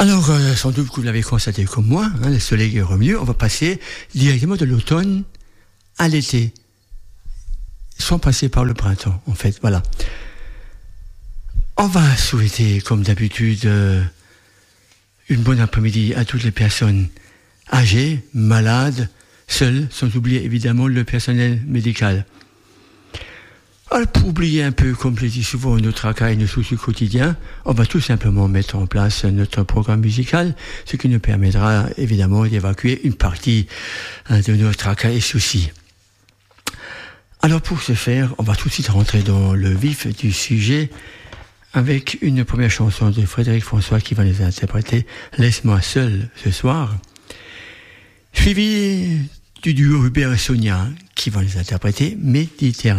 Alors, sans doute que vous l'avez constaté comme moi, le soleil est revenu, on va passer directement de l'automne à l'été, sans passer par le printemps, en fait, voilà. On va souhaiter, comme d'habitude, une bonne après-midi à toutes les personnes âgées, malades, seules, sans oublier évidemment le personnel médical. Alors, pour oublier un peu, comme je le dis souvent, nos tracas et nos soucis quotidiens, on va tout simplement mettre en place notre programme musical, ce qui nous permettra évidemment d'évacuer une partie de nos tracas et soucis. Alors pour ce faire, on va tout de suite rentrer dans le vif du sujet avec une première chanson de Frédéric François qui va nous interpréter « Laisse-moi seul ce soir », suivi du duo Hubert et Sonia qui va nous interpréter « Méditerranée ».